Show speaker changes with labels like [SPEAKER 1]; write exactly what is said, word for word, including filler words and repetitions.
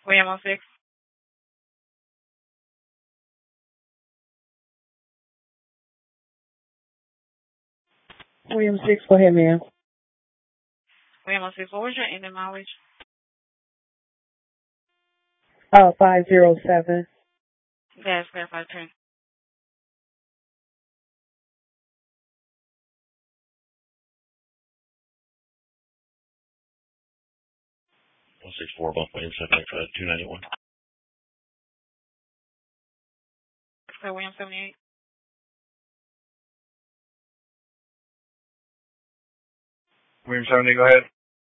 [SPEAKER 1] William oh six.
[SPEAKER 2] William six, go ahead, ma'am.
[SPEAKER 1] William oh six, what was your ending mileage?
[SPEAKER 2] Uh, five zero seven.
[SPEAKER 1] Gas verified turn.
[SPEAKER 3] one six four, bump William seven, uh, two ninety-one.
[SPEAKER 1] So William seventy-eight.
[SPEAKER 4] William seventy, go ahead.